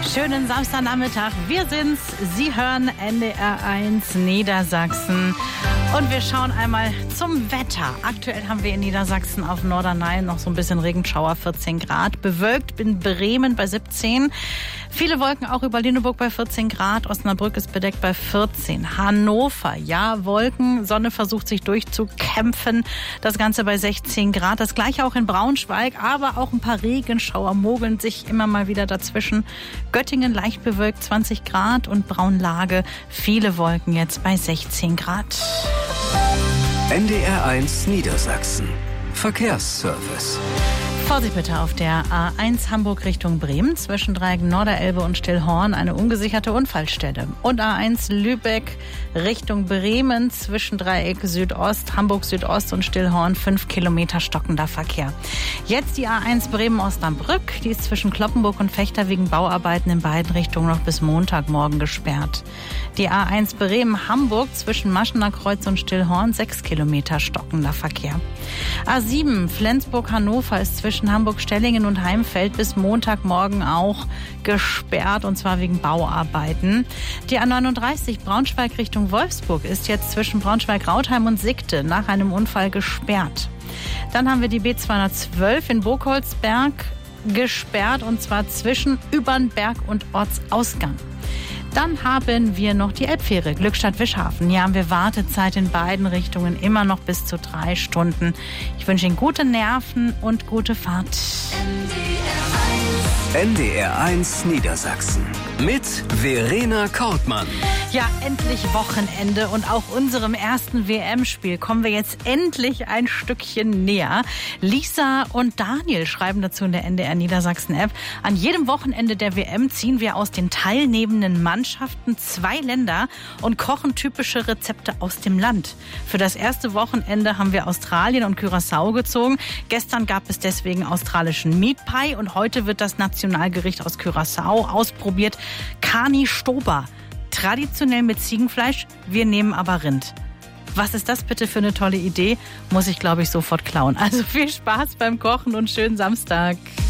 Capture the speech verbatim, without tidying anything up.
Schönen Samstagnachmittag. Wir sind's. Sie hören N D R eins Niedersachsen. Und wir schauen einmal zum Wetter. Aktuell haben wir in Niedersachsen auf Norderney noch so ein bisschen Regenschauer, vierzehn Grad. Bewölkt in Bremen bei siebzehn. Viele Wolken auch über Lüneburg bei vierzehn Grad. Osnabrück ist bedeckt bei vierzehn. Hannover, ja, Wolken. Sonne versucht sich durchzukämpfen. Das Ganze bei sechzehn Grad. Das gleiche auch in Braunschweig. Aber auch ein paar Regenschauer mogeln sich immer mal wieder dazwischen. Göttingen leicht bewölkt zwanzig Grad und Braunlage. Viele Wolken jetzt bei sechzehn Grad. N D R eins Niedersachsen. Verkehrsservice. Vorsicht bitte auf der A eins Hamburg Richtung Bremen zwischen Dreieck Norderelbe und Stillhorn eine ungesicherte Unfallstelle. Und A eins Lübeck Richtung Bremen zwischen Dreieck Südost, Hamburg Südost und Stillhorn fünf Kilometer stockender Verkehr. Jetzt die A eins Bremen-Osnabrück, die ist zwischen Kloppenburg und Vechta wegen Bauarbeiten in beiden Richtungen noch bis Montagmorgen gesperrt. Die A eins Bremen-Hamburg zwischen Maschener Kreuz und Stillhorn sechs Kilometer stockender Verkehr. A sieben Flensburg-Hannover ist zwischen Hamburg-Stellingen und Heimfeld bis Montagmorgen auch gesperrt, und zwar wegen Bauarbeiten. Die A neununddreißig Braunschweig Richtung Wolfsburg ist jetzt zwischen Braunschweig-Rautheim und Sigte nach einem Unfall gesperrt. Dann haben wir die B zweihundertzwölf in Burgholzberg gesperrt, und zwar zwischen Übernberg und Ortsausgang. Dann haben wir noch die Elbfähre Glückstadt-Wischhafen. Hier haben wir Wartezeit in beiden Richtungen immer noch bis zu drei Stunden. Ich wünsche Ihnen gute Nerven und gute Fahrt. N D R eins Niedersachsen mit Verena Kortmann. Ja, endlich Wochenende, und auch unserem ersten W M-Spiel kommen wir jetzt endlich ein Stückchen näher. Lisa und Daniel schreiben dazu in der N D R Niedersachsen-App: An jedem Wochenende der W M ziehen wir aus den teilnehmenden Mannschaften zwei Länder und kochen typische Rezepte aus dem Land. Für das erste Wochenende haben wir Australien und Curaçao gezogen. Gestern gab es deswegen australischen Meat Pie und heute wird das Nationalgericht aus Curaçao ausprobiert. Kani Stoba. Traditionell mit Ziegenfleisch, wir nehmen aber Rind. Was ist das bitte für eine tolle Idee? Muss ich, glaube ich, sofort klauen. Also viel Spaß beim Kochen und schönen Samstag.